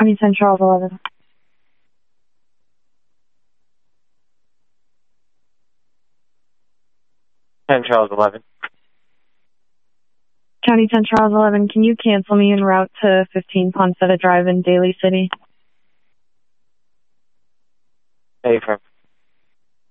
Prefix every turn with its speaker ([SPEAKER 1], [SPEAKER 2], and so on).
[SPEAKER 1] County 10 Charles 11.
[SPEAKER 2] Charles 11.
[SPEAKER 1] County 10 Charles 11, can you cancel me en route to 15 Poncetta Drive in Daly City?
[SPEAKER 2] Hey,